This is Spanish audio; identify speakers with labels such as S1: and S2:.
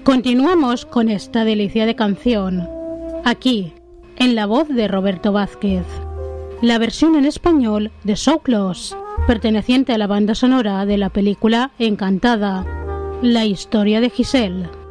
S1: Continuamos con esta delicia de canción, aquí, en la voz de Roberto Vázquez, la versión en español de So Close, perteneciente a la banda sonora de la película Encantada, la historia de Giselle.